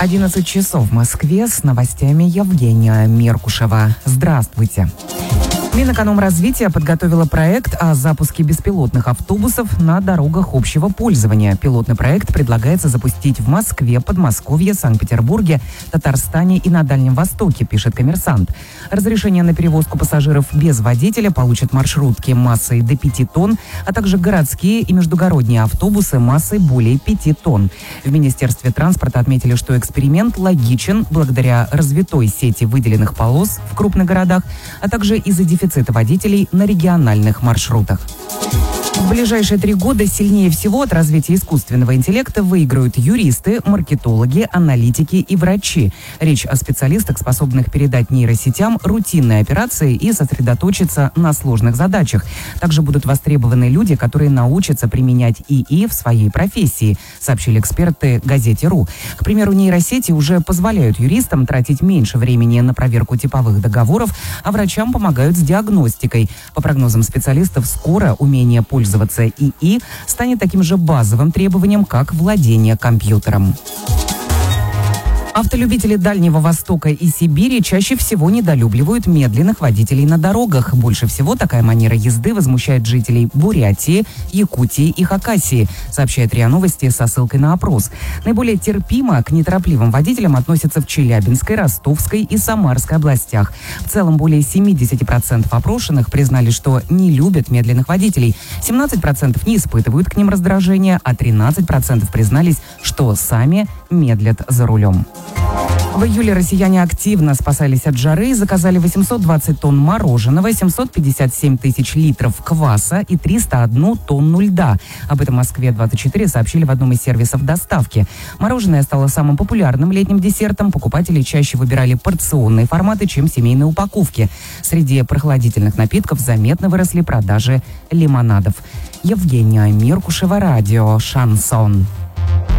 11 часов в Москве, с новостями Евгения Меркушева. Здравствуйте. Минэкономразвития подготовила проект о запуске беспилотных автобусов на дорогах общего пользования. Пилотный проект предлагается запустить в Москве, Подмосковье, Санкт-Петербурге, Татарстане и на Дальнем Востоке, пишет «Коммерсант». Разрешение на перевозку пассажиров без водителя получат маршрутки массой до 5 тонн, а также городские и междугородние автобусы массой более 5 тонн. В Министерстве транспорта отметили, что эксперимент логичен благодаря развитой сети выделенных полос в крупных городах, а также из-за дефицита водителей на региональных маршрутах. В ближайшие 3 года сильнее всего от развития искусственного интеллекта выиграют юристы, маркетологи, аналитики и врачи. Речь о специалистах, способных передать нейросетям рутинные операции и сосредоточиться на сложных задачах. Также будут востребованы люди, которые научатся применять ИИ в своей профессии, сообщили эксперты газете «Ру». К примеру, нейросети уже позволяют юристам тратить меньше времени на проверку типовых договоров, а врачам помогают с диагностикой. По прогнозам специалистов, скоро умение пользоваться ИИ станет таким же базовым требованием, как владение компьютером. Автолюбители Дальнего Востока и Сибири чаще всего недолюбливают медленных водителей на дорогах. Больше всего такая манера езды возмущает жителей Бурятии, Якутии и Хакасии, сообщает РИА Новости со ссылкой на опрос. Наиболее терпимо к неторопливым водителям относятся в Челябинской, Ростовской и Самарской областях. В целом, более 70% опрошенных признали, что не любят медленных водителей. 17% не испытывают к ним раздражения, а 13% признались, что сами медлят за рулем. В июле россияне активно спасались от жары и заказали 820 тонн мороженого, 757 тысяч литров кваса и 301 тонну льда. Об этом Москве-24 сообщили в одном из сервисов доставки. Мороженое стало самым популярным летним десертом. Покупатели чаще выбирали порционные форматы, чем семейные упаковки. Среди прохладительных напитков заметно выросли продажи лимонадов. Евгения Меркушева, радио «Шансон».